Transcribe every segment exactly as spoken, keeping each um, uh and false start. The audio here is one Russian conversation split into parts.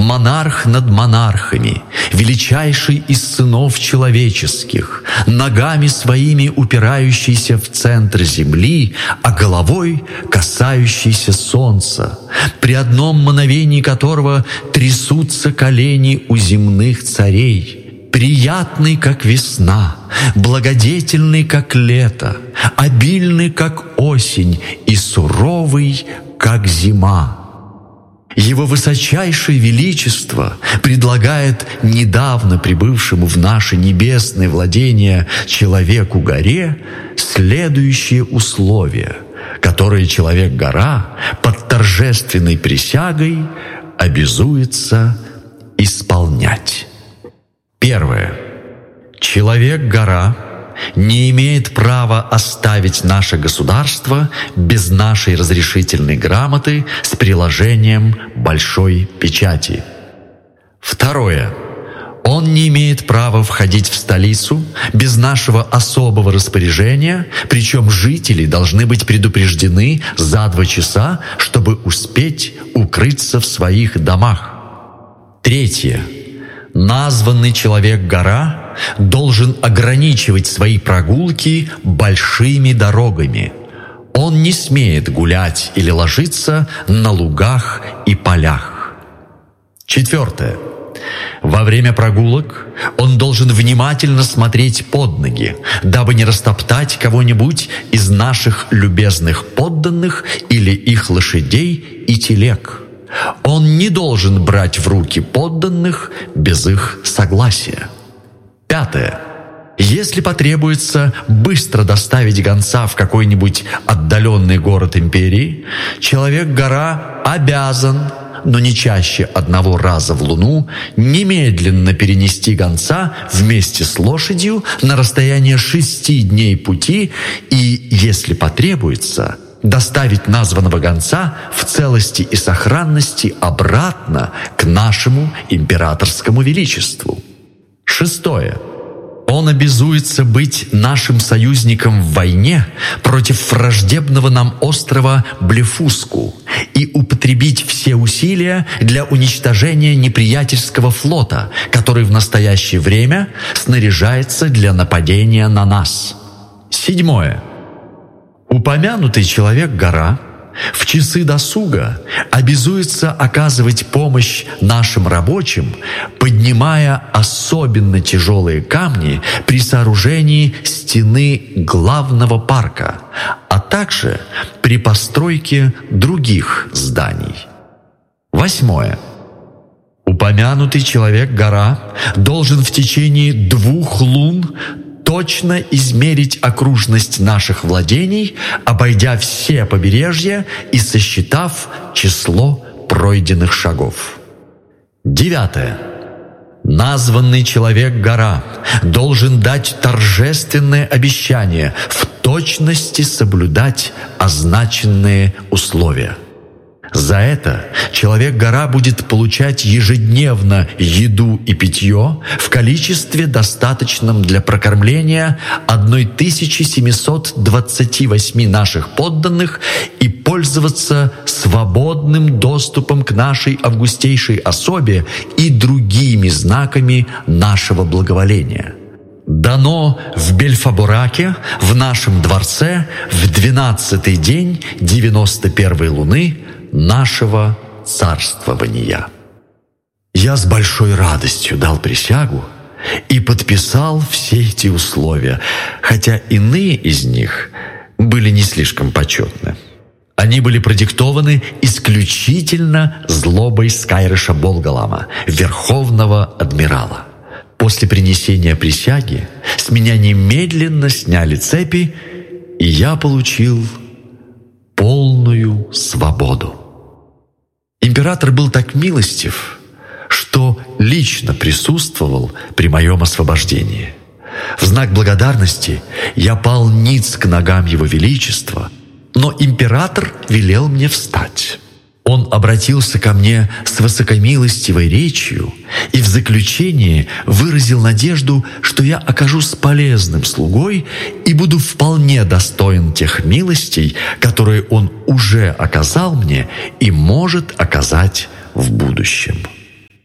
монарх над монархами, величайший из сынов человеческих, ногами своими упирающийся в центр земли, а головой касающийся солнца, при одном мгновении которого трясутся колени у земных царей, приятный, как весна, благодетельный, как лето, обильный, как осень, и суровый, как зима. Его высочайшее величество предлагает недавно прибывшему в наши небесные владения человеку-горе следующие условия, которые человек-гора под торжественной присягой обязуется исполнять. Первое. Человек-гора не имеет права оставить наше государство без нашей разрешительной грамоты с приложением большой печати. Второе. Он не имеет права входить в столицу без нашего особого распоряжения, причем жители должны быть предупреждены за два часа, чтобы успеть укрыться в своих домах. Третье. Названный человек-гора должен ограничивать свои прогулки большими дорогами. Он не смеет гулять или ложиться на лугах и полях. Четвертое. Во время прогулок он должен внимательно смотреть под ноги, дабы не растоптать кого-нибудь из наших любезных подданных или их лошадей и телег. Он не должен брать в руки подданных без их согласия. Пятое. Если потребуется быстро доставить гонца в какой-нибудь отдаленный город империи, человек-гора обязан, но не чаще одного раза в луну, немедленно перенести гонца вместе с лошадью на расстояние шести дней пути и, если потребуется, доставить названного гонца в целости и сохранности обратно к нашему императорскому величеству. Шестое. Он обязуется быть нашим союзником в войне против враждебного нам острова Блефуску и употребить все усилия для уничтожения неприятельского флота, который в настоящее время снаряжается для нападения на нас. Седьмое. Упомянутый человек-гора в часы досуга обязуется оказывать помощь нашим рабочим, поднимая особенно тяжелые камни при сооружении стены главного парка, а также при постройке других зданий. Восьмое. Упомянутый человек-гора должен в течение двух лун точно измерить окружность наших владений, обойдя все побережья и сосчитав число пройденных шагов. Девятое. Названный человек-гора должен дать торжественное обещание в точности соблюдать означенные условия. За это человек-гора будет получать ежедневно еду и питье в количестве, достаточном для прокормления тысячи семисот двадцати восьми наших подданных и пользоваться свободным доступом к нашей августейшей особе и другими знаками нашего благоволения. Дано в Бельфабораке, в нашем дворце, в двенадцатый день девяносто первой луны нашего царствования. Я с большой радостью дал присягу и подписал все эти условия, хотя иные из них были не слишком почетны. Они были продиктованы исключительно злобой Скайриша Болгалама, верховного адмирала. После принесения присяги с меня немедленно сняли цепи, и я получил полную свободу. Император был так милостив, что лично присутствовал при моем освобождении. В знак благодарности я пал ниц к ногам Его Величества, но император велел мне встать. Он обратился ко мне с высокомилостивой речью и в заключение выразил надежду, что я окажусь полезным слугой и буду вполне достоин тех милостей, которые он уже оказал мне и может оказать в будущем.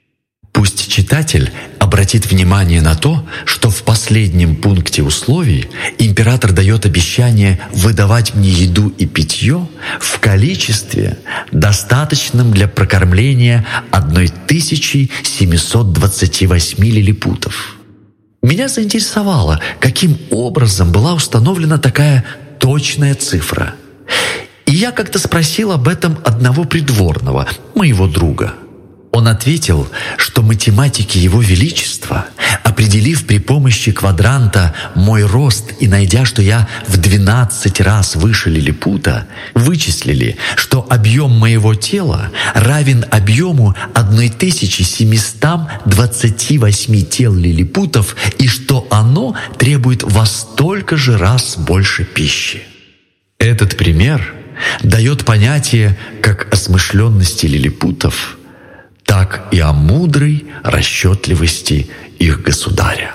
Читатель обратит внимание на то, что в последнем пункте условий император дает обещание выдавать мне еду и питье в количестве, достаточном для прокормления тысячи семисот двадцати восьми лилипутов. Меня заинтересовало, каким образом была установлена такая точная цифра. И я как-то спросил об этом одного придворного, моего друга. Он ответил, что математики Его Величества, определив при помощи квадранта мой рост и найдя, что я в двенадцать раз выше лилипута, вычислили, что объем моего тела равен объему тысячи семисот двадцати восьми тел лилипутов и что оно требует во столько же раз больше пищи. Этот пример дает понятие как о смышленности лилипутов, так и о мудрой расчетливости их государя.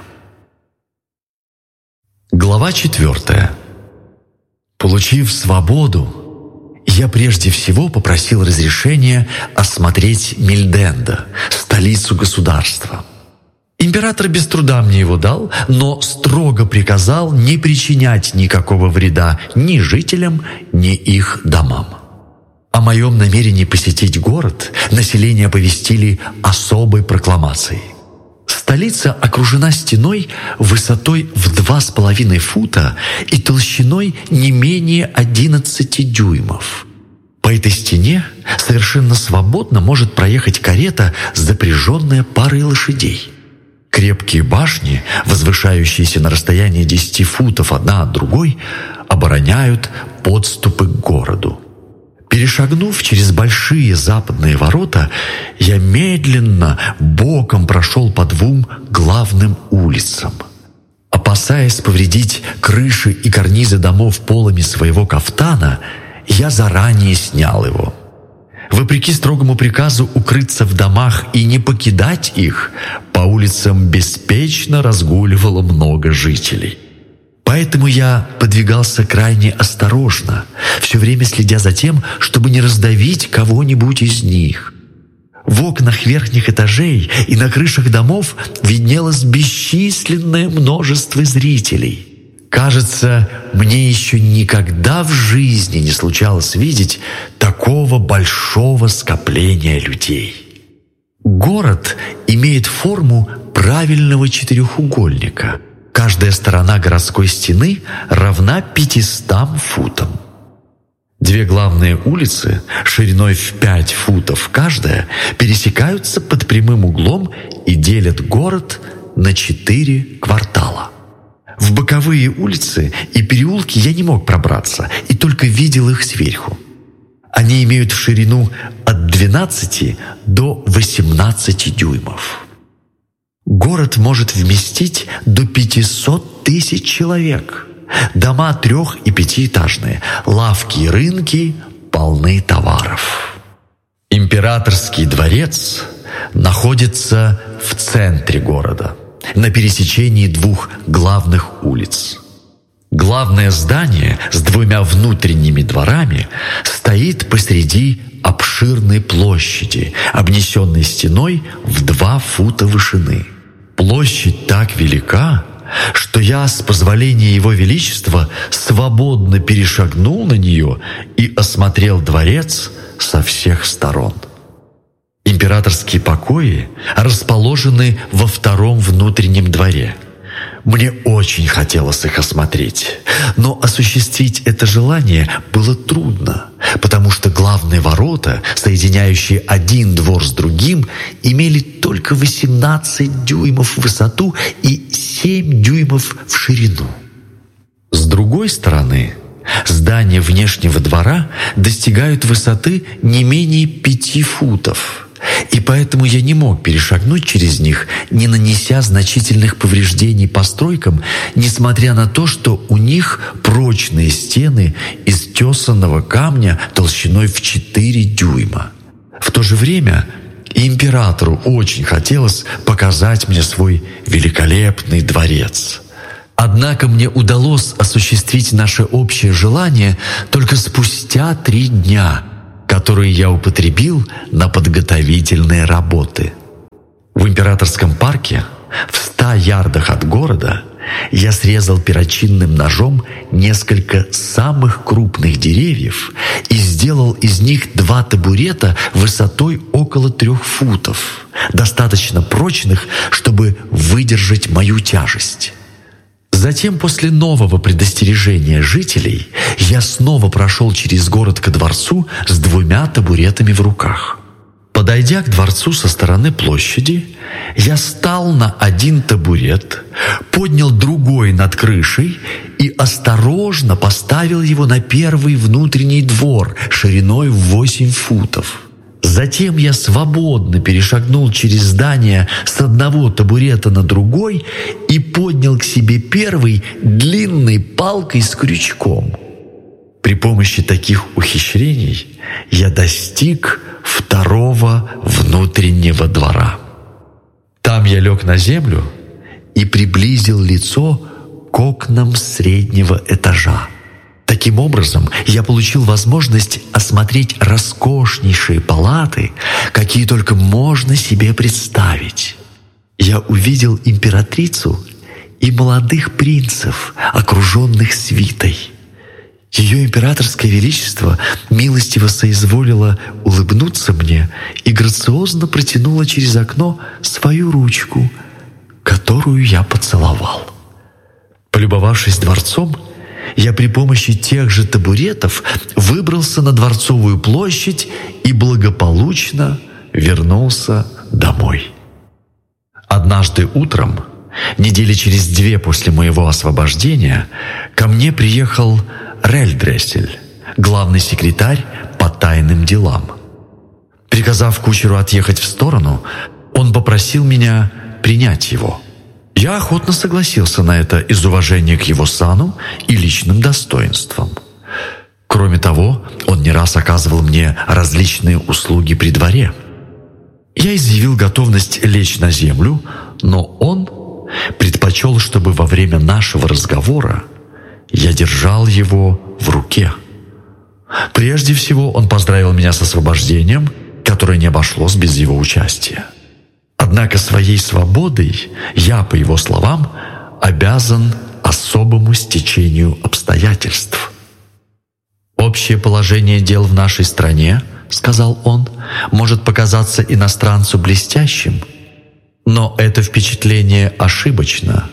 Глава четвертая. Получив свободу, я прежде всего попросил разрешения осмотреть Мильденда, столицу государства. Император без труда мне его дал, но строго приказал не причинять никакого вреда ни жителям, ни их домам. О моем намерении посетить город население оповестили особой прокламацией. Столица окружена стеной высотой в два с половиной фута и толщиной не менее одиннадцати дюймов. По этой стене совершенно свободно может проехать карета, запряженная парой лошадей. Крепкие башни, возвышающиеся на расстоянии десяти футов одна от другой, обороняют подступы к городу. Перешагнув через большие западные ворота, я медленно боком прошел по двум главным улицам. Опасаясь повредить крыши и карнизы домов полами своего кафтана, я заранее снял его. Вопреки строгому приказу укрыться в домах и не покидать их, по улицам беспечно разгуливало много жителей. Поэтому я подвигался крайне осторожно, все время следя за тем, чтобы не раздавить кого-нибудь из них. В окнах верхних этажей и на крышах домов виднелось бесчисленное множество зрителей. Кажется, мне еще никогда в жизни не случалось видеть такого большого скопления людей. Город имеет форму правильного четырехугольника. Каждая сторона городской стены равна пятистам футам. Две главные улицы, шириной в пять футов каждая, пересекаются под прямым углом и делят город на четыре квартала. В боковые улицы и переулки я не мог пробраться и только видел их сверху. Они имеют в ширину от двенадцати до восемнадцати дюймов. Город может вместить до пятисот тысяч человек. Дома трех- и пятиэтажные, лавки и рынки полны товаров. Императорский дворец находится в центре города, на пересечении двух главных улиц. Главное здание с двумя внутренними дворами стоит посреди обширной площади, обнесенной стеной в два фута вышины. Площадь так велика, что я, с позволения Его Величества, свободно перешагнул на нее и осмотрел дворец со всех сторон. Императорские покои расположены во втором внутреннем дворе. Мне очень хотелось их осмотреть, но осуществить это желание было трудно, потому что главные ворота, соединяющие один двор с другим, имели только восемнадцать дюймов в высоту и семь дюймов в ширину. С другой стороны, здания внешнего двора достигают высоты не менее пяти футов, и поэтому я не мог перешагнуть через них, не нанеся значительных повреждений постройкам, несмотря на то, что у них прочные стены из тесаного камня толщиной в четыре дюйма. В то же время императору очень хотелось показать мне свой великолепный дворец. Однако мне удалось осуществить наше общее желание только спустя три дня, которые я употребил на подготовительные работы. В императорском императорском парке, в ста ярдах от города, я срезал перочинным ножом несколько самых крупных деревьев и сделал из них два табурета высотой около трех футов, достаточно прочных, чтобы выдержать мою тяжесть. Затем, после нового предостережения жителей, я снова прошел через город ко дворцу с двумя табуретами в руках. Подойдя к дворцу со стороны площади, я стал на один табурет, поднял другой над крышей и осторожно поставил его на первый внутренний двор шириной в восемь футов. Затем я свободно перешагнул через здание с одного табурета на другой и поднял к себе первый длинной палкой с крючком. При помощи таких ухищрений я достиг второго внутреннего двора. Там я лег на землю и приблизил лицо к окнам среднего этажа. Таким образом, я получил возможность осмотреть роскошнейшие палаты, какие только можно себе представить. Я увидел императрицу и молодых принцев, окруженных свитой. Ее императорское величество милостиво соизволило улыбнуться мне и грациозно протянуло через окно свою ручку, которую я поцеловал. Полюбовавшись дворцом, я при помощи тех же табуретов выбрался на Дворцовую площадь и благополучно вернулся домой. Однажды утром, недели через две после моего освобождения, ко мне приехал Рельдрессель, главный секретарь по тайным делам. Приказав кучеру отъехать в сторону, он попросил меня принять его. Я охотно согласился на это из уважения к его сану и личным достоинствам. Кроме того, он не раз оказывал мне различные услуги при дворе. Я изъявил готовность лечь на землю, но он предпочел, чтобы во время нашего разговора я держал его в руке. Прежде всего, он поздравил меня с освобождением, которое не обошлось без его участия. Однако своей свободой я, по его словам, обязан особому стечению обстоятельств. «Общее положение дел в нашей стране, — сказал он, — может показаться иностранцу блестящим, но это впечатление ошибочно.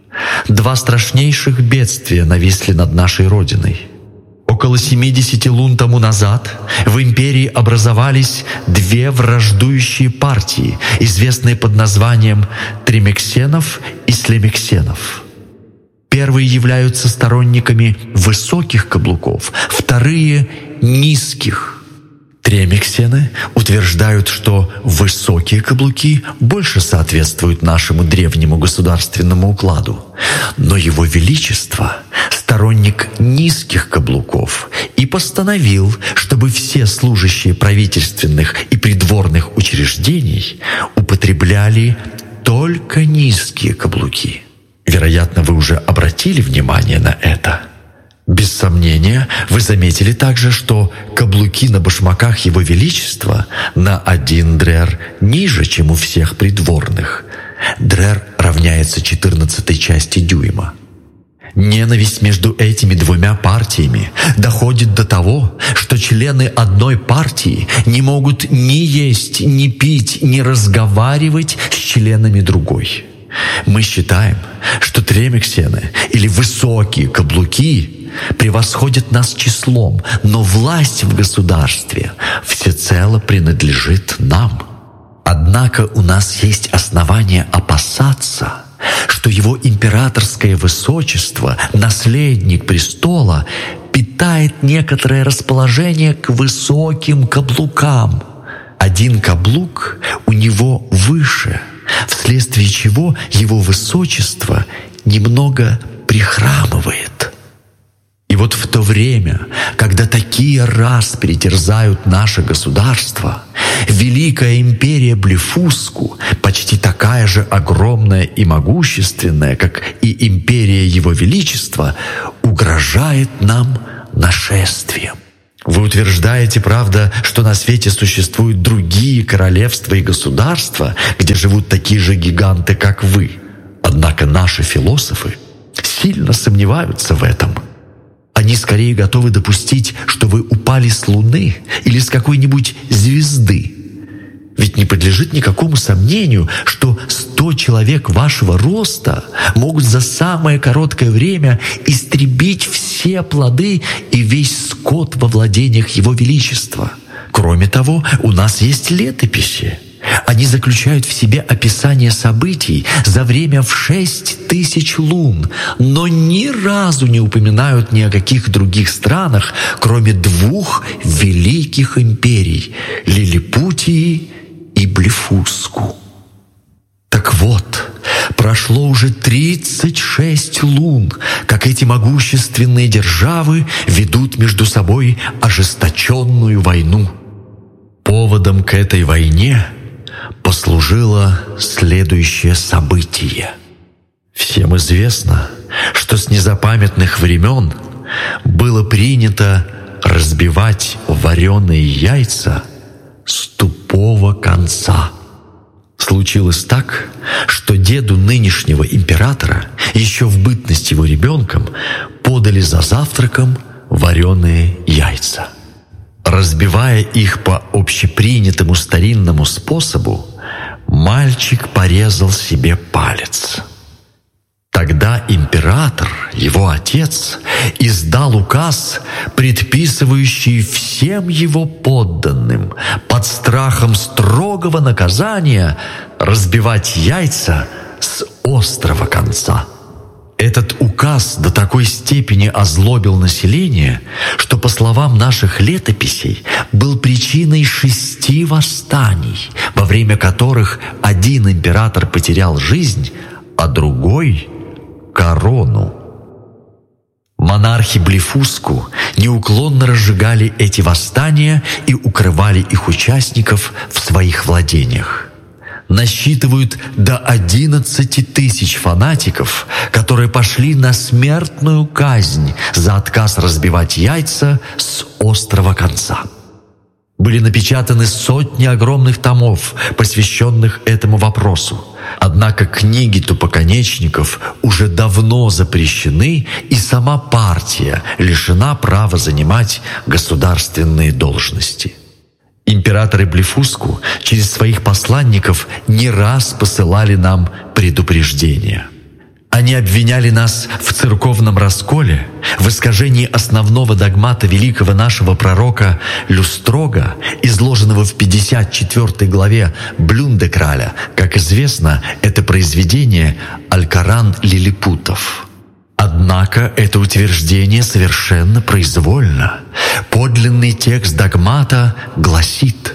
Два страшнейших бедствия нависли над нашей Родиной. Около семидесяти лун тому назад в империи образовались две враждующие партии, известные под названием Тремексенов и Слемексенов. Первые являются сторонниками высоких каблуков, вторые — низких. Тремексены утверждают, что высокие каблуки больше соответствуют нашему древнему государственному укладу, но Его Величество — сторонник низких каблуков и постановил, чтобы все служащие правительственных и придворных учреждений употребляли только низкие каблуки. Вероятно, вы уже обратили внимание на это. Без сомнения, вы заметили также, что каблуки на башмаках Его Величества на один дрер ниже, чем у всех придворных. Дрер равняется четырнадцатой части дюйма. Ненависть между этими двумя партиями доходит до того, что члены одной партии не могут ни есть, ни пить, ни разговаривать с членами другой. Мы считаем, что тремексены или высокие каблуки превосходят нас числом, но власть в государстве всецело принадлежит нам. Однако у нас есть основания опасаться, что его императорское высочество, наследник престола, питает некоторое расположение к высоким каблукам. Один каблук у него выше, вследствие чего его высочество немного прихрамывает. И вот в то время, когда такие распри терзают наше государство, Великая империя Блефуску, почти такая же огромная и могущественная, как и империя Его Величества, угрожает нам нашествием. Вы утверждаете, правда, что на свете существуют другие королевства и государства, где живут такие же гиганты, как вы. Однако наши философы сильно сомневаются в этом. Они скорее готовы допустить, что вы упали с Луны или с какой-нибудь звезды. Ведь не подлежит никакому сомнению, что сто человек вашего роста могут за самое короткое время истребить все плоды и весь скот во владениях Его Величества. Кроме того, у нас есть летописи. Они заключают в себе описание событий за время в шесть тысяч лун, но ни разу не упоминают ни о каких других странах, кроме двух великих империй — Лилипутии и Блефуску. Так вот, прошло уже тридцать шесть лун, как эти могущественные державы ведут между собой ожесточенную войну. Поводом к этой войне послужило следующее событие. Всем известно, что с незапамятных времен было принято разбивать вареные яйца с тупого конца. Случилось так, что деду нынешнего императора еще в бытность его ребенком подали за завтраком вареные яйца. Разбивая их по общепринятому старинному способу, мальчик порезал себе палец. Тогда император, его отец, издал указ, предписывающий всем его подданным под страхом строгого наказания разбивать яйца с острого конца. Этот указ до такой степени озлобил население, что, по словам наших летописей, был причиной шести восстаний, во время которых один император потерял жизнь, а другой — корону. Монархи Блефуску неуклонно разжигали эти восстания и укрывали их участников в своих владениях. Насчитывают до одиннадцати тысяч фанатиков, которые пошли на смертную казнь за отказ разбивать яйца с острого конца. Были напечатаны сотни огромных томов, посвященных этому вопросу. Однако книги тупоконечников уже давно запрещены, и сама партия лишена права занимать государственные должности. Императоры Блефуску через своих посланников не раз посылали нам предупреждения. Они обвиняли нас в церковном расколе, в искажении основного догмата великого нашего пророка Люстрога, изложенного в пятьдесят четвёртой главе Блюндекраля. Как известно, это произведение «Алькоран лилипутов». Однако это утверждение совершенно произвольно. Подлинный текст догмата гласит: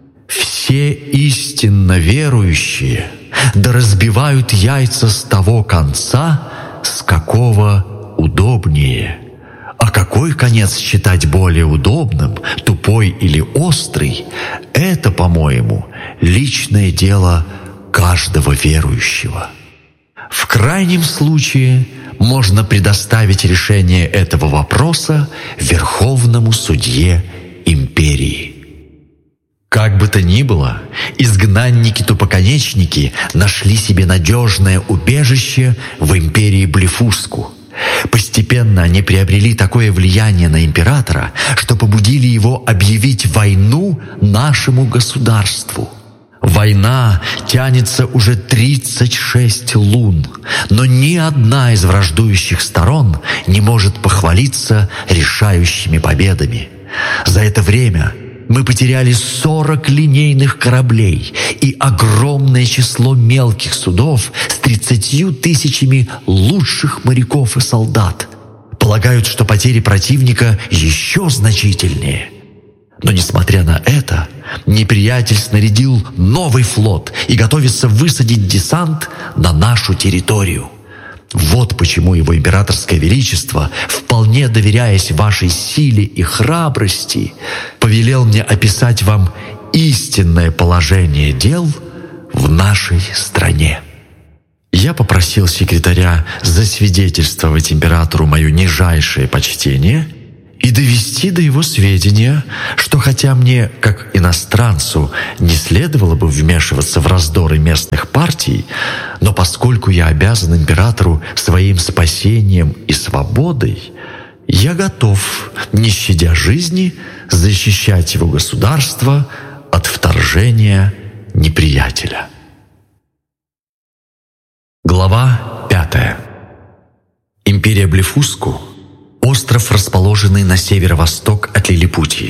«Все истинно верующие да разбивают яйца с того конца, с какого удобнее». А какой конец считать более удобным, тупой или острый, это, по-моему, личное дело каждого верующего. В крайнем случае можно предоставить решение этого вопроса верховному судье империи. Как бы то ни было, изгнанники-тупоконечники нашли себе надежное убежище в империи Блефуску. Постепенно они приобрели такое влияние на императора, что побудили его объявить войну нашему государству. Война тянется уже тридцать шесть лун, но ни одна из враждующих сторон не может похвалиться решающими победами. За это время мы потеряли сорок линейных кораблей и огромное число мелких судов с тридцатью тысячами лучших моряков и солдат. Полагают, что потери противника еще значительнее. Но, несмотря на это, неприятель снарядил новый флот и готовится высадить десант на нашу территорию. Вот почему его императорское величество, вполне доверяясь вашей силе и храбрости, повелел мне описать вам истинное положение дел в нашей стране. Я попросил секретаря засвидетельствовать императору мое нижайшее почтение и довести до его сведения, что хотя мне, как иностранцу, не следовало бы вмешиваться в раздоры местных партий, но поскольку я обязан императору своим спасением и свободой, я готов, не щадя жизни, защищать его государство от вторжения неприятеля. Глава пятая. Империя Блефуску – остров, расположенный на северо-восток от Лилипутии.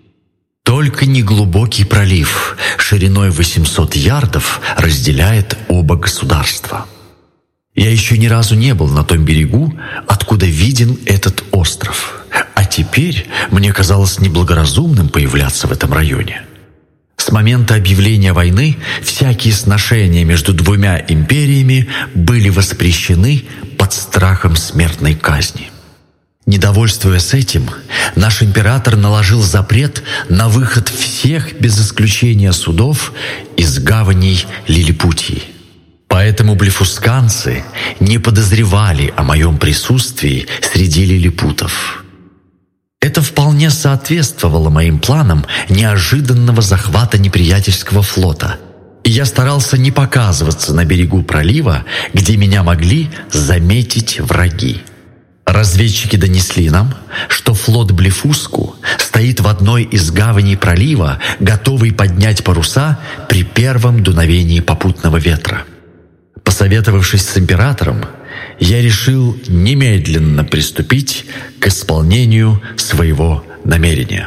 Только неглубокий пролив шириной восемьсот ярдов разделяет оба государства. Я еще ни разу не был на том берегу, откуда виден этот остров, а теперь мне казалось неблагоразумным появляться в этом районе. С момента объявления войны всякие сношения между двумя империями были воспрещены под страхом смертной казни. Недовольствуясь этим, наш император наложил запрет на выход всех без исключения судов из гаваней Лилипутии. Поэтому блефусканцы не подозревали о моем присутствии среди лилипутов. Это вполне соответствовало моим планам неожиданного захвата неприятельского флота, и я старался не показываться на берегу пролива, где меня могли заметить враги. Разведчики донесли нам, что флот Блефуску стоит в одной из гаваней пролива, готовый поднять паруса при первом дуновении попутного ветра. Посоветовавшись с императором, я решил немедленно приступить к исполнению своего намерения.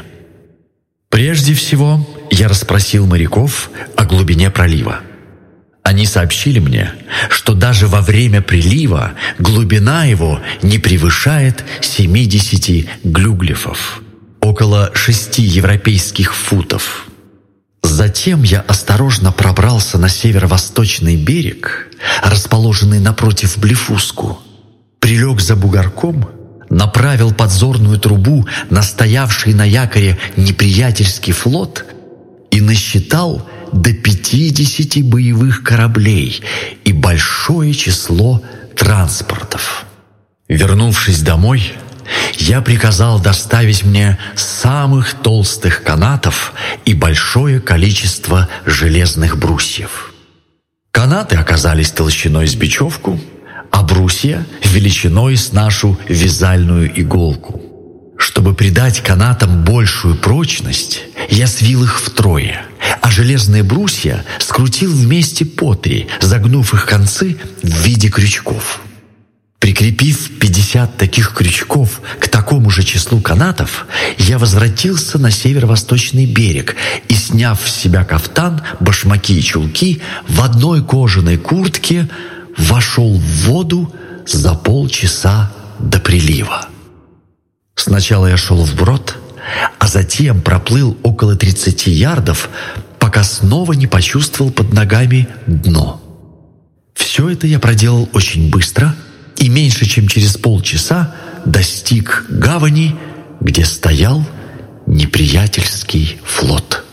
Прежде всего, я расспросил моряков о глубине пролива. Они сообщили мне, что даже во время прилива глубина его не превышает семидесяти глюглифов, около шести европейских футов. Затем я осторожно пробрался на северо-восточный берег, расположенный напротив Блефуску, прилег за бугорком, направил подзорную трубу на стоявший на якоре неприятельский флот и насчитал до пятидесяти боевых кораблей и большое число транспортов. Вернувшись домой, я приказал доставить мне самых толстых канатов и большое количество железных брусьев. Канаты оказались толщиной с бечевку, а брусья — величиной с нашу вязальную иголку. Чтобы придать канатам большую прочность, я свил их втрое, а железные брусья скрутил вместе по три, загнув их концы в виде крючков. Прикрепив пятьдесят таких крючков к такому же числу канатов, я возвратился на северо-восточный берег и, сняв с себя кафтан, башмаки и чулки, в одной кожаной куртке вошел в воду за полчаса до прилива. Сначала я шел вброд, а затем проплыл около тридцати ярдов, пока снова не почувствовал под ногами дно. Все это я проделал очень быстро и меньше чем через полчаса достиг гавани, где стоял неприятельский флот.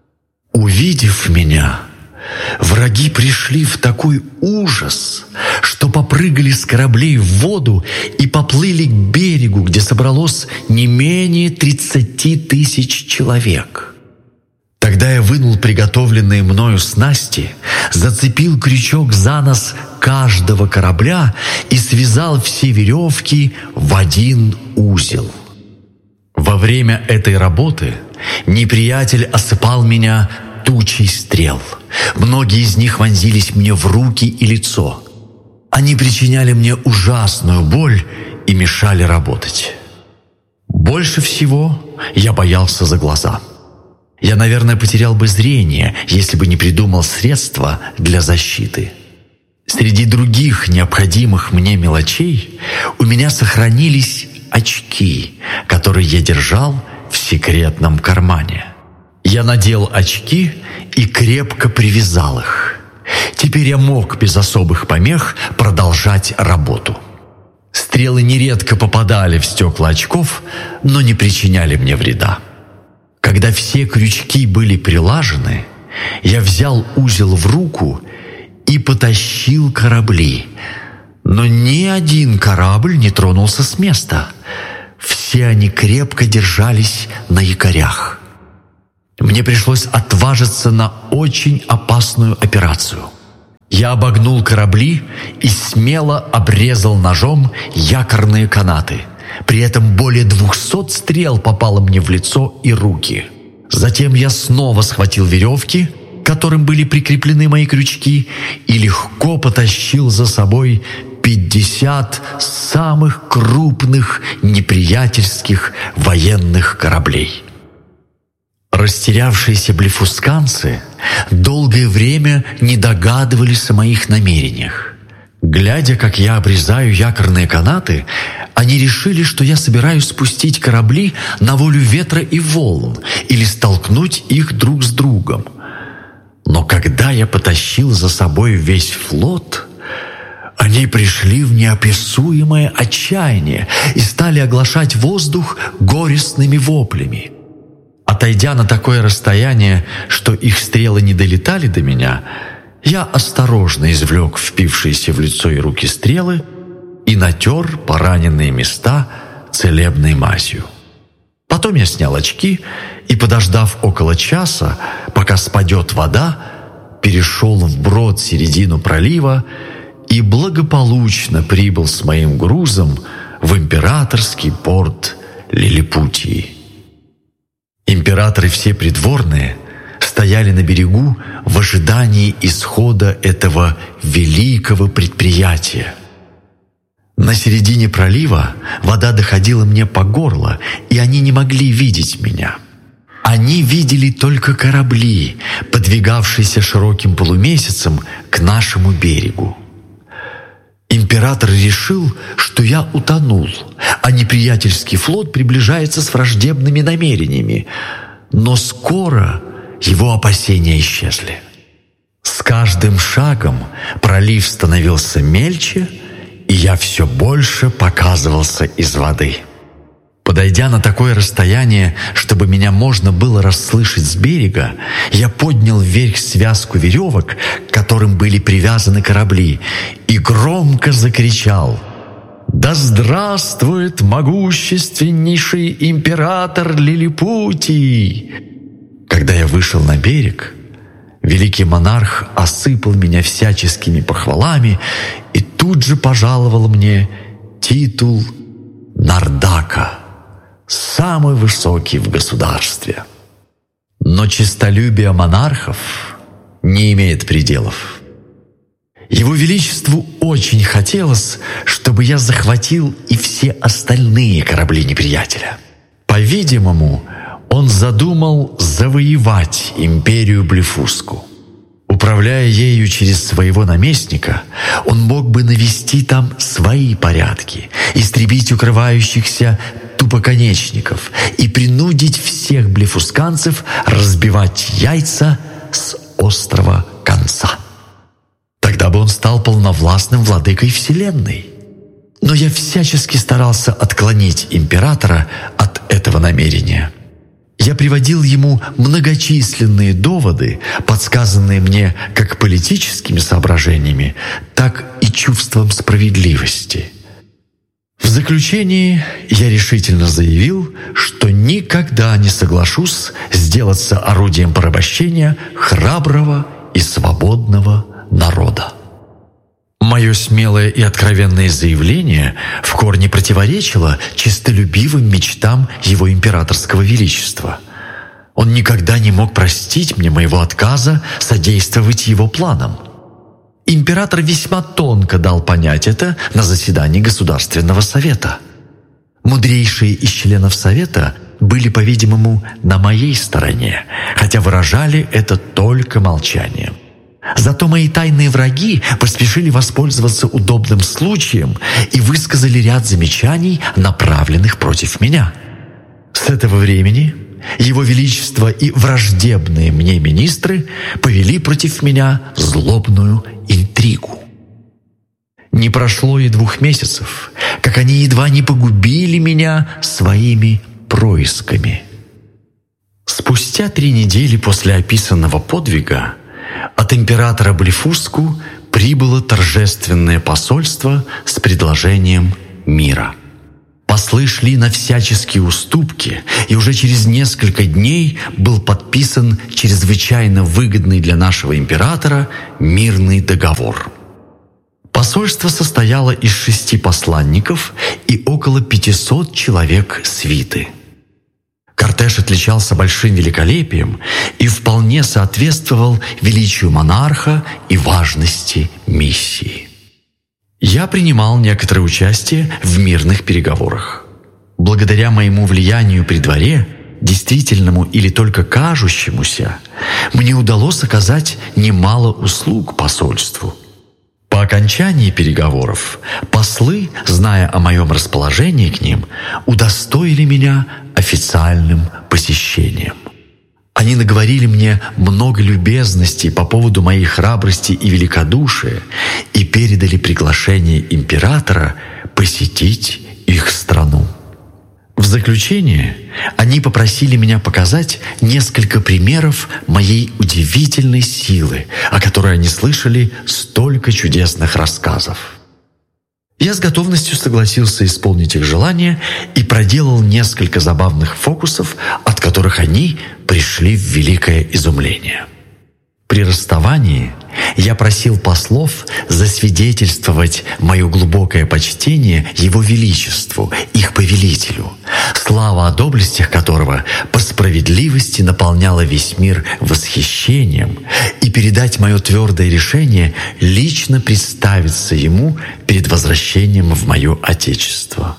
Увидев меня, враги пришли в такой ужас, что попрыгали с кораблей в воду и поплыли к берегу, где собралось не менее тридцати тысяч человек. Тогда я вынул приготовленные мною снасти, зацепил крючок за нос каждого корабля и связал все веревки в один узел. Во время этой работы неприятель осыпал меня тучей стрел. Многие из них вонзились мне в руки и лицо. Они причиняли мне ужасную боль и мешали работать. Больше всего я боялся за глаза. Я, наверное, потерял бы зрение, если бы не придумал средства для защиты. Среди других необходимых мне мелочей у меня сохранились очки, которые я держал в секретном кармане. Я надел очки и крепко привязал их. Теперь я мог без особых помех продолжать работу. Стрелы нередко попадали в стекла очков, но не причиняли мне вреда. Когда все крючки были прилажены, я взял узел в руку и потащил корабли. Но ни один корабль не тронулся с места. Все все они крепко держались на якорях. Мне пришлось отважиться на очень опасную операцию. Я обогнул корабли и смело обрезал ножом якорные канаты. При этом более двухсот стрел попало мне в лицо и руки. Затем я снова схватил веревки, к которым были прикреплены мои крючки, и легко потащил за собой пятьдесят самых крупных неприятельских военных кораблей. Растерявшиеся блефусканцы долгое время не догадывались о моих намерениях. Глядя, как я обрезаю якорные канаты, они решили, что я собираюсь спустить корабли на волю ветра и волн или столкнуть их друг с другом. Но когда я потащил за собой весь флот, они пришли в неописуемое отчаяние и стали оглашать воздух горестными воплями. Отойдя на такое расстояние, что их стрелы не долетали до меня, я осторожно извлек впившиеся в лицо и руки стрелы и натер пораненные места целебной мазью. Потом я снял очки и, подождав около часа, пока спадет вода, перешел вброд середину пролива и благополучно прибыл с моим грузом в императорский порт Лилипутии. Императоры все придворные стояли на берегу в ожидании исхода этого великого предприятия. На середине пролива вода доходила мне по горло, и они не могли видеть меня. Они видели только корабли, подвигавшиеся широким полумесяцем к нашему берегу. Император решил, что я утонул, а неприятельский флот приближается с враждебными намерениями. Но скоро его опасения исчезли. С каждым шагом пролив становился мельче, и я все больше показывался из воды. Подойдя на такое расстояние, чтобы меня можно было расслышать с берега, я поднял вверх связку веревок, к которым были привязаны корабли, и громко закричал: «Да здравствует могущественнейший император Лилипутии!» Когда я вышел на берег, великий монарх осыпал меня всяческими похвалами и тут же пожаловал мне титул Нардака, самый высокий в государстве. Но честолюбие монархов не имеет пределов. Его Величеству очень хотелось, чтобы я захватил и все остальные корабли неприятеля. По-видимому, он задумал завоевать империю Блефуску. Управляя ею через своего наместника, он мог бы навести там свои порядки, истребить укрывающихся тупоконечников и принудить всех блефусканцев разбивать яйца с острого конца. Тогда бы он стал полновластным владыкой Вселенной. Но я всячески старался отклонить императора от этого намерения. Я приводил ему многочисленные доводы, подсказанные мне как политическими соображениями, так и чувством справедливости. В заключении я решительно заявил, что никогда не соглашусь сделаться орудием порабощения храброго и свободного народа. Мое смелое и откровенное заявление в корне противоречило честолюбивым мечтам его императорского величества. Он никогда не мог простить мне моего отказа содействовать его планам. Император весьма тонко дал понять это на заседании Государственного совета. Мудрейшие из членов совета были, по-видимому, на моей стороне, хотя выражали это только молчанием. Зато мои тайные враги поспешили воспользоваться удобным случаем и высказали ряд замечаний, направленных против меня. С этого времени Его Величество и враждебные мне министры повели против меня злобную интригу. Не прошло и двух месяцев, как они едва не погубили меня своими происками. Спустя три недели после описанного подвига от императора Блефуску прибыло торжественное посольство с предложением мира. Послы шли на всяческие уступки, и уже через несколько дней был подписан чрезвычайно выгодный для нашего императора мирный договор. Посольство состояло из шести посланников и около пятисот человек свиты. Кортеж отличался большим великолепием и вполне соответствовал величию монарха и важности миссии. Я принимал некоторое участие в мирных переговорах. Благодаря моему влиянию при дворе, действительному или только кажущемуся, мне удалось оказать немало услуг посольству. По окончании переговоров послы, зная о моем расположении к ним, удостоили меня официальным посещением. Они наговорили мне много любезностей по поводу моей храбрости и великодушия и передали приглашение императора посетить их страну. В заключение они попросили меня показать несколько примеров моей удивительной силы, о которой они слышали столько чудесных рассказов. Я с готовностью согласился исполнить их желание и проделал несколько забавных фокусов, от которых они пришли в великое изумление. При расставании я просил послов засвидетельствовать мое глубокое почтение Его Величеству, их повелителю, слава о доблестях которого по справедливости наполняла весь мир восхищением, и передать мое твердое решение лично представиться ему перед возвращением в мое Отечество.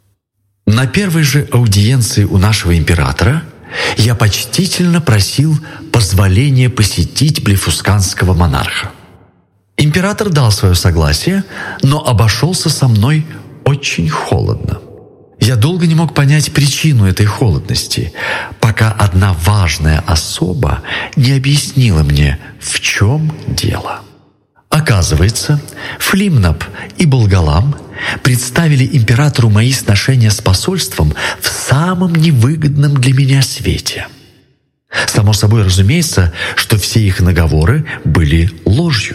На первой же аудиенции у нашего императора я почтительно просил позволения посетить блефусканского монарха. Император дал свое согласие, но обошелся со мной очень холодно. Я долго не мог понять причину этой холодности, пока одна важная особа не объяснила мне, в чем дело. Оказывается, Флимнап и Болгалам представили императору мои сношения с посольством в самом невыгодном для меня свете. Само собой разумеется, что все их наговоры были ложью.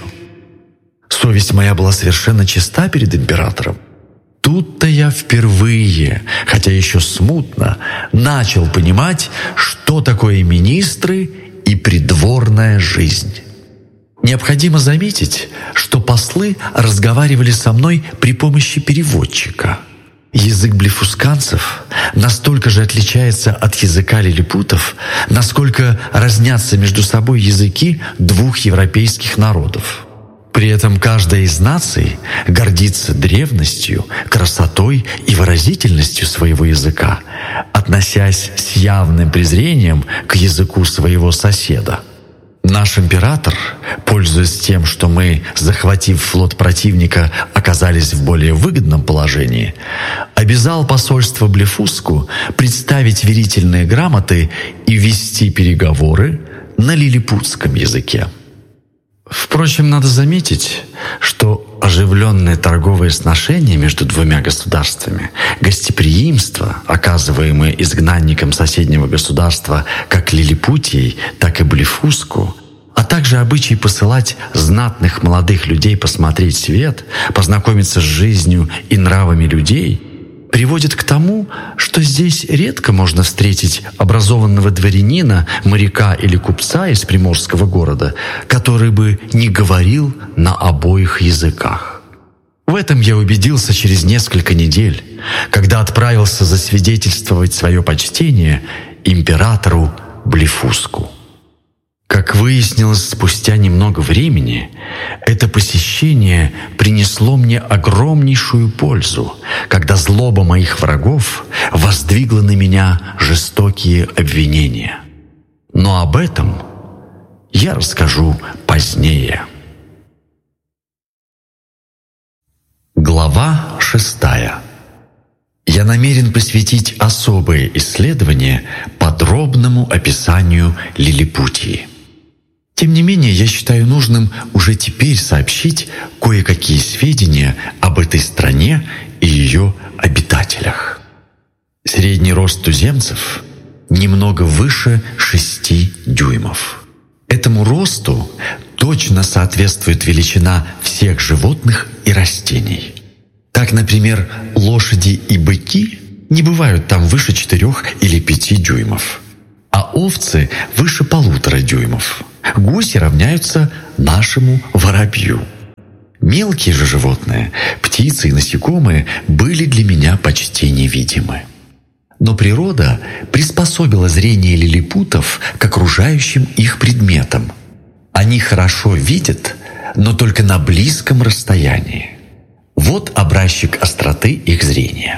Совесть моя была совершенно чиста перед императором. Тут-то я впервые, хотя еще смутно, начал понимать, что такое министры и придворная жизнь. Необходимо заметить, что послы разговаривали со мной при помощи переводчика. Язык блефусканцев настолько же отличается от языка лилипутов, насколько разнятся между собой языки двух европейских народов. При этом каждая из наций гордится древностью, красотой и выразительностью своего языка, относясь с явным презрением к языку своего соседа. Наш император, пользуясь тем, что мы, захватив флот противника, оказались в более выгодном положении, обязал посольство Блефуску представить верительные грамоты и вести переговоры на лилипутском языке. Впрочем, надо заметить, что оживленное торговое сношение между двумя государствами, гостеприимство, оказываемое изгнанникам соседнего государства как Лилипутией, так и Блефуску, а также обычай посылать знатных молодых людей посмотреть свет, познакомиться с жизнью и нравами людей, приводит к тому, что здесь редко можно встретить образованного дворянина, моряка или купца из приморского города, который бы не говорил на обоих языках. В этом я убедился через несколько недель, когда отправился засвидетельствовать свое почтение императору Блефуску. Как выяснилось спустя немного времени, это посещение принесло мне огромнейшую пользу, когда злоба моих врагов воздвигла на меня жестокие обвинения. Но об этом я расскажу позднее. Глава шестая. Я намерен посвятить особое исследование подробному описанию Лилипутии. Тем не менее, я считаю нужным уже теперь сообщить кое-какие сведения об этой стране и ее обитателях. Средний рост туземцев немного выше шести дюймов. Этому росту точно соответствует величина всех животных и растений. Так, например, лошади и быки не бывают там выше четырех или пяти дюймов, а овцы выше полутора дюймов. Гуси равняются нашему воробью. Мелкие же животные, птицы и насекомые, были для меня почти невидимы. Но природа приспособила зрение лилипутов к окружающим их предметам. Они хорошо видят, но только на близком расстоянии. Вот образчик остроты их зрения.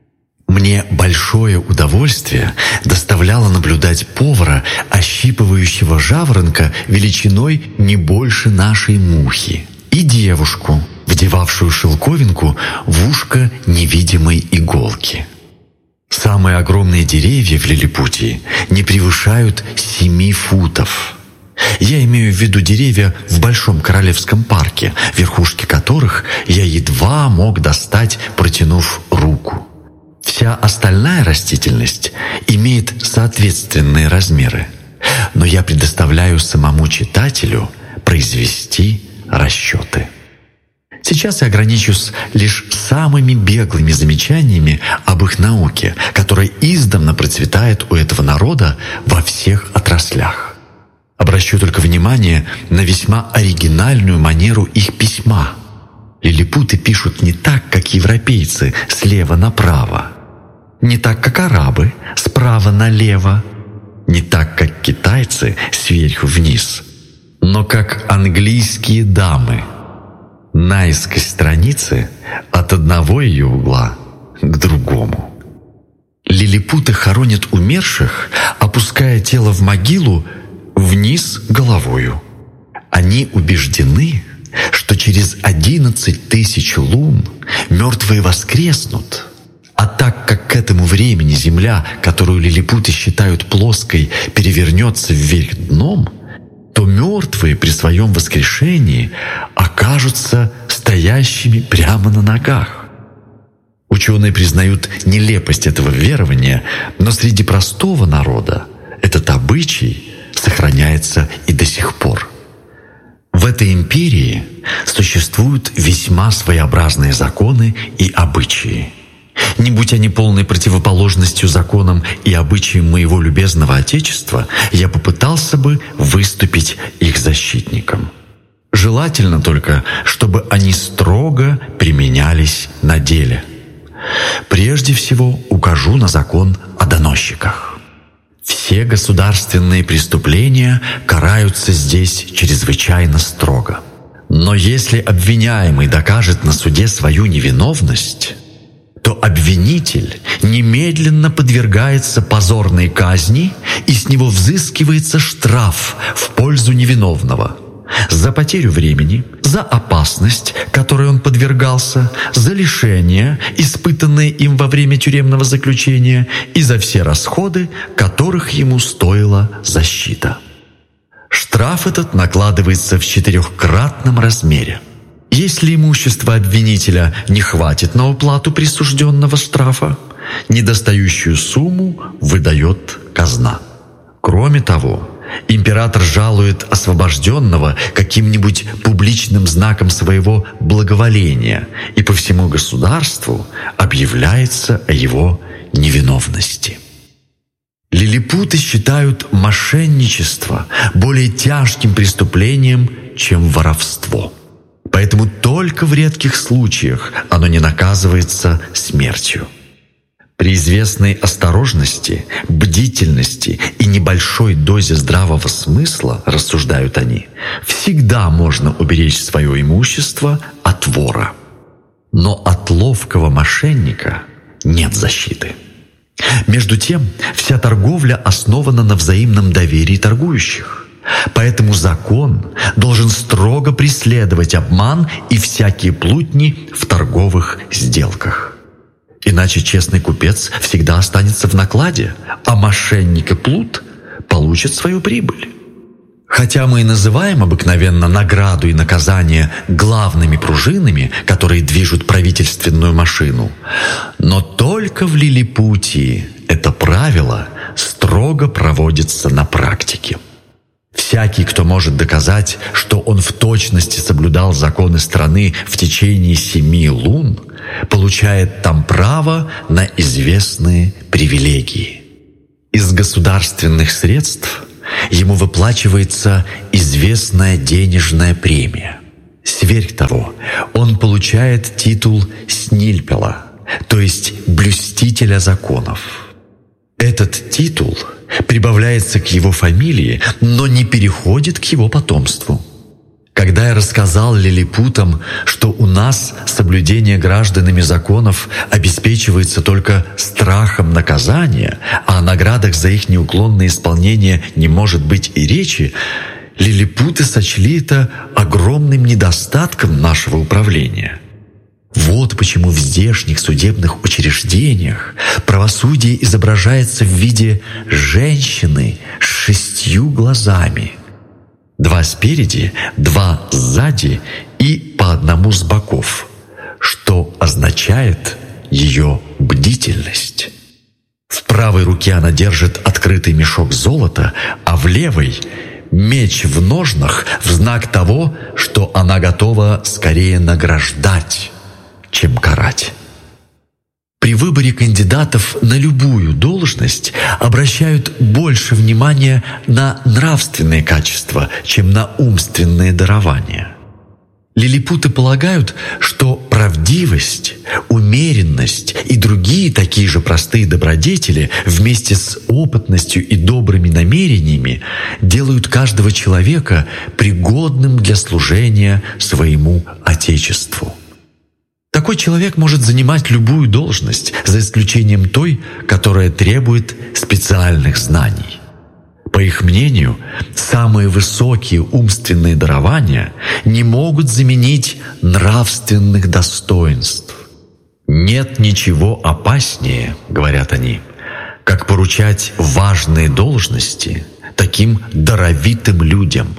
Мне большое удовольствие доставляло наблюдать повара, ощипывающего жаворонка величиной не больше нашей мухи, и девушку, вдевавшую шелковинку в ушко невидимой иголки. Самые огромные деревья в Лилипутии не превышают семи футов. Я имею в виду деревья в Большом Королевском парке, верхушки которых я едва мог достать, протянув руку. Вся остальная растительность имеет соответственные размеры, но я предоставляю самому читателю произвести расчеты. Сейчас я ограничусь лишь самыми беглыми замечаниями об их науке, которая издавна процветает у этого народа во всех отраслях. Обращу только внимание на весьма оригинальную манеру их письма. Лилипуты пишут не так, как европейцы, слева направо, не так, как арабы, справа налево, не так, как китайцы, сверху вниз, но как английские дамы, наискось страницы от одного ее угла к другому. Лилипуты хоронят умерших, опуская тело в могилу вниз головою. Они убеждены, что через одиннадцать тысяч лун мертвые воскреснут. А так как к этому времени земля, которую лилипуты считают плоской, перевернется вверх дном, то мертвые при своем воскрешении окажутся стоящими прямо на ногах. Ученые признают нелепость этого верования, но среди простого народа этот обычай сохраняется и до сих пор. В этой империи существуют весьма своеобразные законы и обычаи. Не будь они полной противоположностью законам и обычаям моего любезного Отечества, я попытался бы выступить их защитником. Желательно только, чтобы они строго применялись на деле. Прежде всего укажу на закон о доносчиках. Все государственные преступления караются здесь чрезвычайно строго. Но если обвиняемый докажет на суде свою невиновность, то обвинитель немедленно подвергается позорной казни, и с него взыскивается штраф в пользу невиновного за потерю времени, за опасность, которой он подвергался, за лишения, испытанные им во время тюремного заключения, и за все расходы, которых ему стоила защита. Штраф этот накладывается в четырехкратном размере. Если имущество обвинителя не хватит на уплату присужденного штрафа, недостающую сумму выдает казна. Кроме того, император жалует освобожденного каким-нибудь публичным знаком своего благоволения, и по всему государству объявляется о его невиновности. Лилипуты считают мошенничество более тяжким преступлением, чем воровство. Поэтому только в редких случаях оно не наказывается смертью. При известной осторожности, бдительности и небольшой дозе здравого смысла, рассуждают они, всегда можно уберечь свое имущество от вора. Но от ловкого мошенника нет защиты. Между тем, вся торговля основана на взаимном доверии торгующих. Поэтому закон должен строго преследовать обман и всякие плутни в торговых сделках. Иначе честный купец всегда останется в накладе, а мошенник и плут получат свою прибыль. Хотя мы и называем обыкновенно награду и наказание главными пружинами, которые движут правительственную машину, но только в Лилипутии это правило строго проводится на практике. Всякий, кто может доказать, что он в точности соблюдал законы страны в течение семи лун, получает там право на известные привилегии. Из государственных средств ему выплачивается известная денежная премия. Сверх того, он получает титул снильпела, то есть блюстителя законов. Этот титул прибавляется к его фамилии, но не переходит к его потомству. Когда я рассказал лилипутам, что у нас соблюдение гражданами законов обеспечивается только страхом наказания, а о наградах за их неуклонное исполнение не может быть и речи, лилипуты сочли это огромным недостатком нашего управления. Вот почему в здешних судебных учреждениях правосудие изображается в виде женщины с шестью глазами. Два спереди, два сзади и по одному с боков, что означает ее бдительность. В правой руке она держит открытый мешок золота, а в левой — меч в ножнах в знак того, что она готова скорее награждать, чем карать. При выборе кандидатов на любую должность обращают больше внимания на нравственные качества, чем на умственные дарования. Лилипуты полагают, что правдивость, умеренность и другие такие же простые добродетели вместе с опытностью и добрыми намерениями делают каждого человека пригодным для служения своему Отечеству. Такой человек может занимать любую должность, за исключением той, которая требует специальных знаний. По их мнению, самые высокие умственные дарования не могут заменить нравственных достоинств. «Нет ничего опаснее, — говорят они, — как поручать важные должности таким даровитым людям».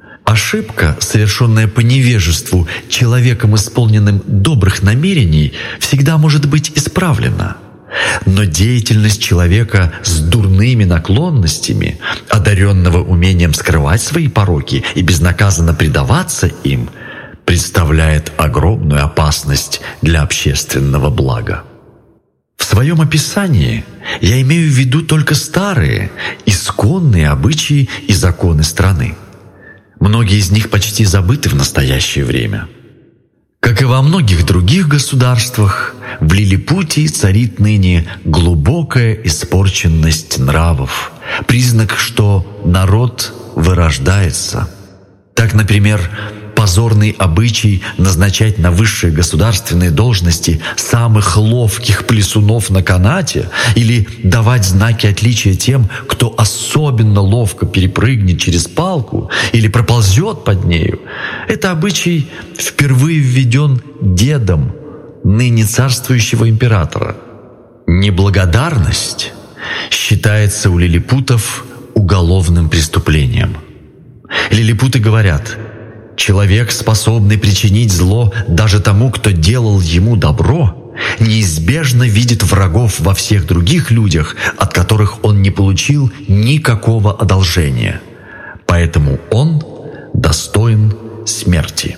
Ошибка, совершенная по невежеству человеком, исполненным добрых намерений, всегда может быть исправлена. Но деятельность человека с дурными наклонностями, одаренного умением скрывать свои пороки и безнаказанно предаваться им, представляет огромную опасность для общественного блага. В своем описании я имею в виду только старые, исконные обычаи и законы страны. Многие из них почти забыты в настоящее время. Как и во многих других государствах, в Лилипутии царит ныне глубокая испорченность нравов, признак, что народ вырождается. Так, например, позорный обычай назначать на высшие государственные должности самых ловких плясунов на канате или давать знаки отличия тем, кто особенно ловко перепрыгнет через палку или проползет под нею. Это обычай впервые введен дедом ныне царствующего императора. Неблагодарность считается у лилипутов уголовным преступлением. Лилипуты говорят: человек, способный причинить зло даже тому, кто делал ему добро, неизбежно видит врагов во всех других людях, от которых он не получил никакого одолжения. Поэтому он достоин смерти.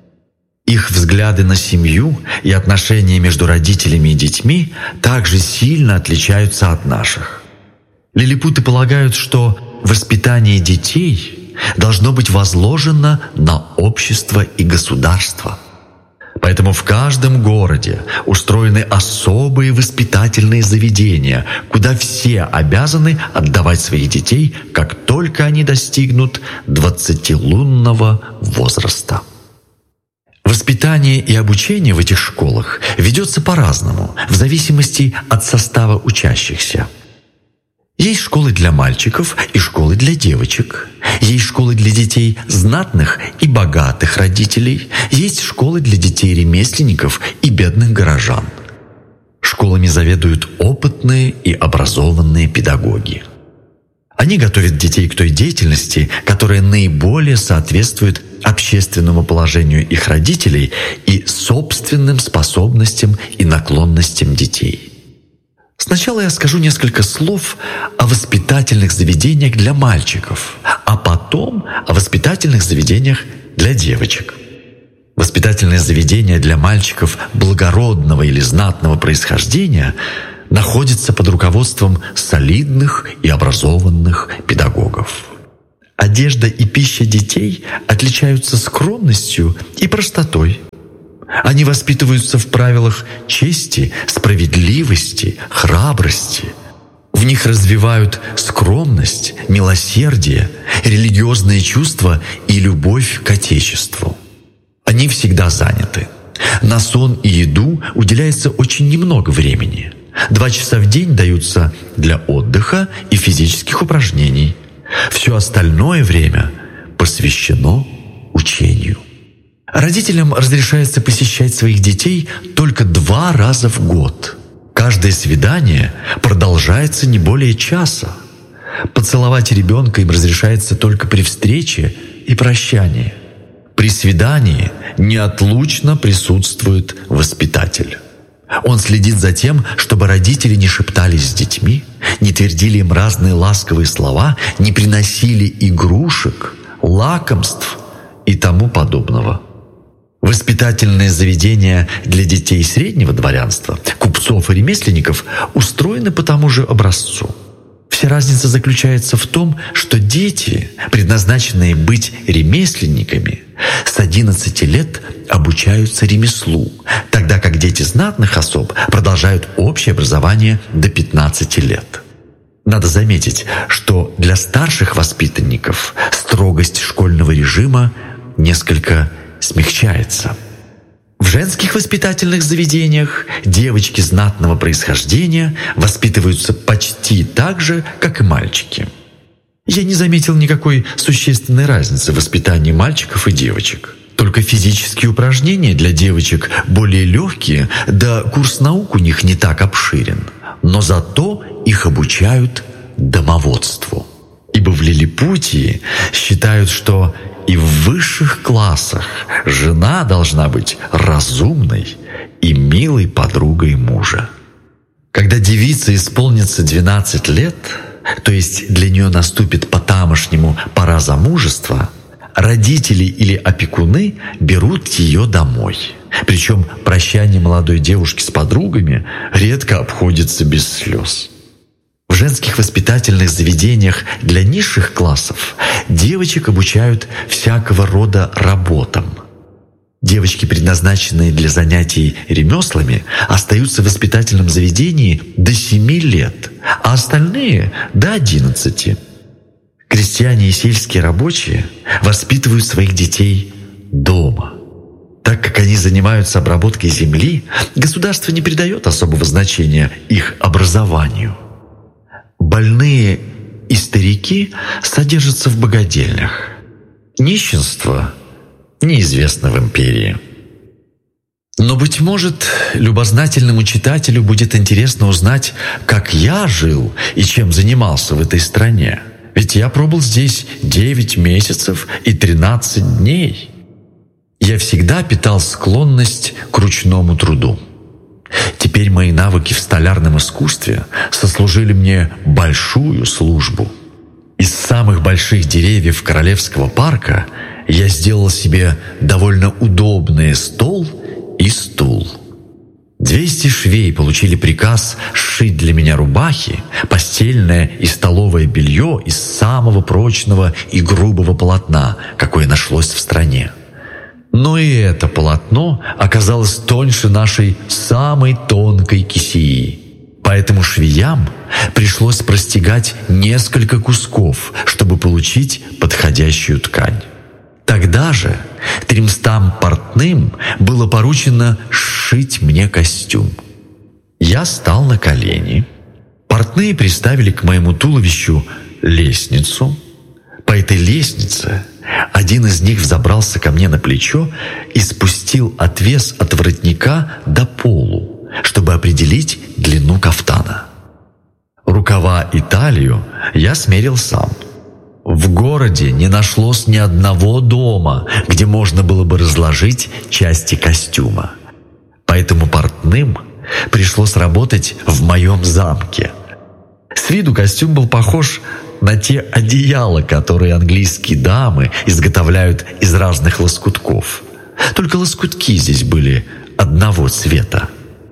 Их взгляды на семью и отношения между родителями и детьми также сильно отличаются от наших. Лилипуты полагают, что воспитание детей должно быть возложено на общество и государство. Поэтому в каждом городе устроены особые воспитательные заведения, куда все обязаны отдавать своих детей, как только они достигнут двадцатилунного возраста. Воспитание и обучение в этих школах ведется по-разному, в зависимости от состава учащихся. Есть школы для мальчиков и школы для девочек. Есть школы для детей знатных и богатых родителей. Есть школы для детей ремесленников и бедных горожан. Школами заведуют опытные и образованные педагоги. Они готовят детей к той деятельности, которая наиболее соответствует общественному положению их родителей и собственным способностям и наклонностям детей. Сначала я скажу несколько слов о воспитательных заведениях для мальчиков, а потом о воспитательных заведениях для девочек. Воспитательное заведение для мальчиков благородного или знатного происхождения находится под руководством солидных и образованных педагогов. Одежда и пища детей отличаются скромностью и простотой. Они воспитываются в правилах чести, справедливости, храбрости. В них развивают скромность, милосердие, религиозные чувства и любовь к Отечеству. Они всегда заняты. На сон и еду уделяется очень немного времени. Два часа в день даются для отдыха и физических упражнений. Все остальное время посвящено учению. Родителям разрешается посещать своих детей только два раза в год. Каждое свидание продолжается не более часа. Поцеловать ребенка им разрешается только при встрече и прощании. При свидании неотлучно присутствует воспитатель. Он следит за тем, чтобы родители не шептались с детьми, не твердили им разные ласковые слова, не приносили игрушек, лакомств и тому подобного. Воспитательные заведения для детей среднего дворянства, купцов и ремесленников устроены по тому же образцу. Вся разница заключается в том, что дети, предназначенные быть ремесленниками, с одиннадцати лет обучаются ремеслу, тогда как дети знатных особ продолжают общее образование до пятнадцати лет. Надо заметить, что для старших воспитанников строгость школьного режима несколько смягчается. В женских воспитательных заведениях девочки знатного происхождения воспитываются почти так же, как и мальчики. Я не заметил никакой существенной разницы в воспитании мальчиков и девочек. Только физические упражнения для девочек более легкие, да курс наук у них не так обширен. Но зато их обучают домоводству. Ибо в Лилипутии считают, что и в высших классах жена должна быть разумной и милой подругой мужа. Когда девице исполнится двенадцать лет, то есть для нее наступит по-тамошнему пора замужества, родители или опекуны берут ее домой. Причем прощание молодой девушки с подругами редко обходится без слез. В женских воспитательных заведениях для низших классов девочек обучают всякого рода работам. Девочки, предназначенные для занятий ремеслами, остаются в воспитательном заведении до семи лет, а остальные – до одиннадцати. Крестьяне и сельские рабочие воспитывают своих детей дома. Так как они занимаются обработкой земли, государство не придает особого значения их образованию. Больные и старики содержатся в богадельнях. Нищенство неизвестно в империи. Но, быть может, любознательному читателю будет интересно узнать, как я жил и чем занимался в этой стране. Ведь я пробыл здесь девять месяцев и тринадцать дней. Я всегда питал склонность к ручному труду. Теперь мои навыки в столярном искусстве сослужили мне большую службу. Из самых больших деревьев Королевского парка я сделал себе довольно удобный стол и стул. Двести швей получили приказ сшить для меня рубахи, постельное и столовое белье из самого прочного и грубого полотна, какое нашлось в стране. Но и это полотно оказалось тоньше нашей самой тонкой кисеи. Поэтому швеям пришлось простегать несколько кусков, чтобы получить подходящую ткань. Тогда же тремстам портным было поручено сшить мне костюм. Я стал на колени. Портные приставили к моему туловищу лестницу. По этой лестнице один из них взобрался ко мне на плечо и спустил отвес от воротника до полу, чтобы определить длину кафтана. Рукава и талию я смерил сам. В городе не нашлось ни одного дома, где можно было бы разложить части костюма. Поэтому портным пришлось работать в моем замке. С виду костюм был похож на те одеяла, которые английские дамы изготовляют из разных лоскутков. только лоскутки здесь были одного цвета.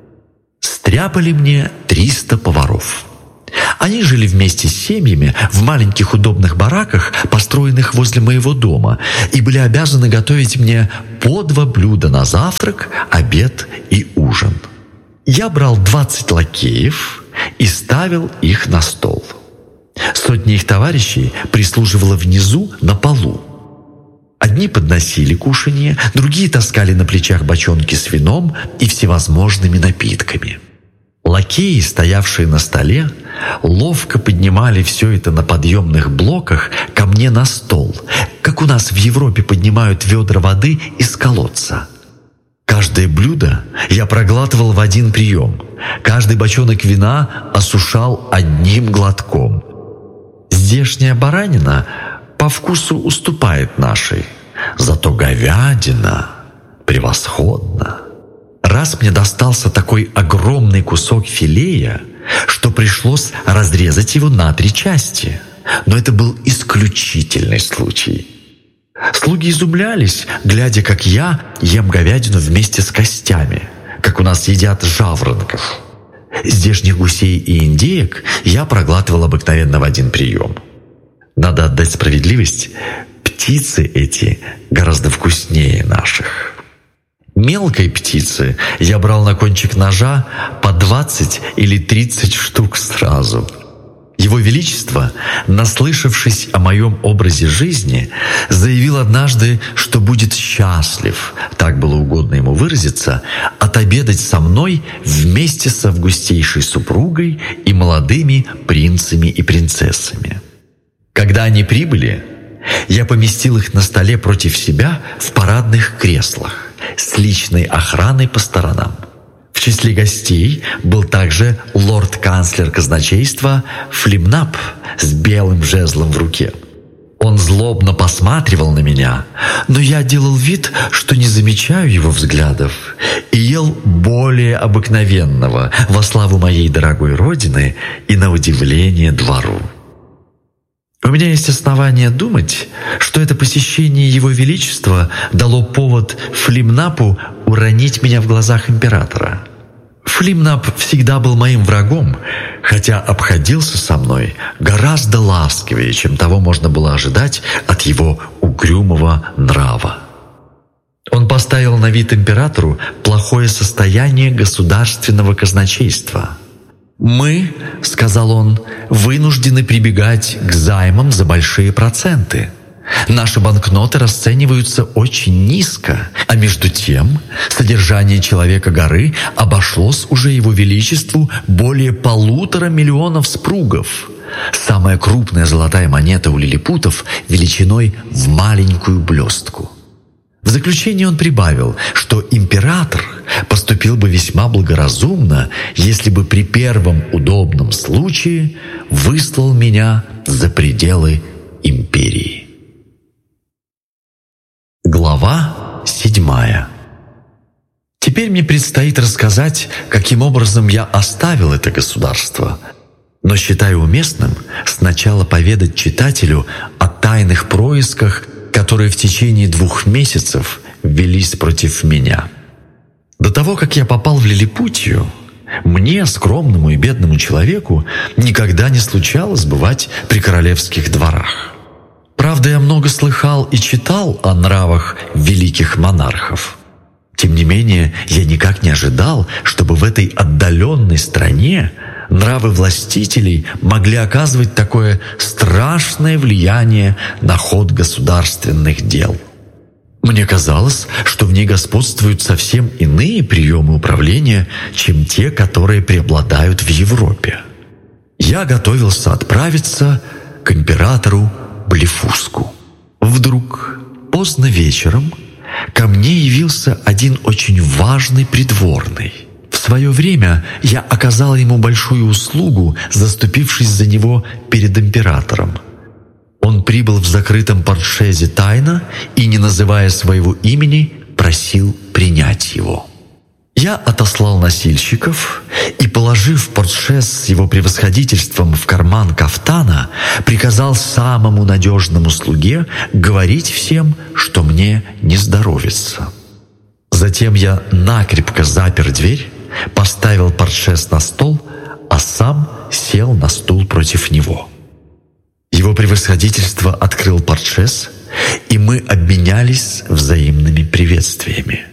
Стряпали мне триста поваров. Они жили вместе с семьями в маленьких удобных бараках, построенных возле моего дома, и были обязаны готовить мне по два блюда на завтрак, обед и ужин. Я брал двадцать лакеев и ставил их на стол. Сотня их товарищей прислуживала внизу на полу. Одни подносили кушанье, другие таскали на плечах бочонки с вином и всевозможными напитками. Лакеи, стоявшие на столе, ловко поднимали все это на подъемных блоках ко мне на стол, как у нас в Европе поднимают ведра воды из колодца. Каждое блюдо я проглатывал в один прием, каждый бочонок вина осушал одним глотком. Здешняя баранина по вкусу уступает нашей, зато говядина превосходна. Раз мне достался такой огромный кусок филея, что пришлось разрезать его на три части. Но это был исключительный случай. Слуги изумлялись, глядя, как я ем говядину вместе с костями, как у нас едят жаворонков. Здешних гусей и индеек я проглатывал обыкновенно в один прием. Надо отдать справедливость, птицы эти гораздо вкуснее наших. Мелкой птицы я брал на кончик ножа по двадцать или тридцать штук сразу. Его Величество, наслышавшись о моем образе жизни, заявил однажды, что будет счастлив, так было угодно ему выразиться, отобедать со мной вместе с августейшей супругой и молодыми принцами и принцессами. Когда они прибыли, я поместил их на столе против себя в парадных креслах с личной охраной по сторонам. В числе гостей был также лорд-канцлер казначейства Флимнап с белым жезлом в руке. Он злобно посматривал на меня, но я делал вид, что не замечаю его взглядов, и ел более обыкновенного во славу моей дорогой родины и на удивление двору. У меня есть основания думать, что это посещение Его Величества дало повод Флимнапу уронить меня в глазах императора. Флимнап всегда был моим врагом, хотя обходился со мной гораздо ласковее, чем того можно было ожидать от его угрюмого нрава. Он поставил на вид императору плохое состояние государственного казначейства. «Мы, — сказал он, — вынуждены прибегать к займам за большие проценты. Наши банкноты расцениваются очень низко, а между тем содержание Человека-горы обошлось уже Его Величеству более полутора миллионов спругов. Самая крупная золотая монета у лилипутов величиной в маленькую блестку». В заключение он прибавил, что император поступил бы весьма благоразумно, если бы при первом удобном случае выслал меня за пределы империи. Глава седьмая. Теперь мне предстоит рассказать, каким образом я оставил это государство, но считаю уместным сначала поведать читателю о тайных происках, которые в течение двух месяцев велись против меня. До того, как я попал в Лилипутию, мне, скромному и бедному человеку, никогда не случалось бывать при королевских дворах. Правда, я много слыхал и читал о нравах великих монархов. Тем не менее, я никак не ожидал, чтобы в этой отдаленной стране нравы властителей могли оказывать такое страшное влияние на ход государственных дел. Мне казалось, что в ней господствуют совсем иные приемы управления, чем те, которые преобладают в Европе. Я готовился отправиться к императору Блефуску. Вдруг, поздно вечером, ко мне явился один очень важный придворный. В свое время я оказал ему большую услугу, заступившись за него перед императором. Он прибыл в закрытом портшезе тайно и, не называя своего имени, просил принять его. Я отослал носильщиков и, положив портшез с его превосходительством в карман кафтана, приказал самому надежному слуге говорить всем, что мне не здоровится. Затем я накрепко запер дверь, поставил портшес на стол, а сам сел на стул против него. Его превосходительство открыл портшес, и мы обменялись взаимными приветствиями.